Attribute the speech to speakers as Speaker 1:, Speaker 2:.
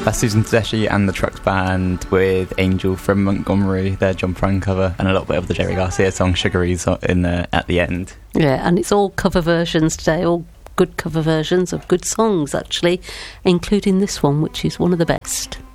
Speaker 1: That's Susan Tedeschi and the Trucks Band with Angel from Montgomery, their John Prine cover, and a little bit of the Jerry Garcia song Sugary's in there at the end.
Speaker 2: Yeah, and it's all cover versions today, all good cover versions of good songs, actually, including this one, which is one of the best.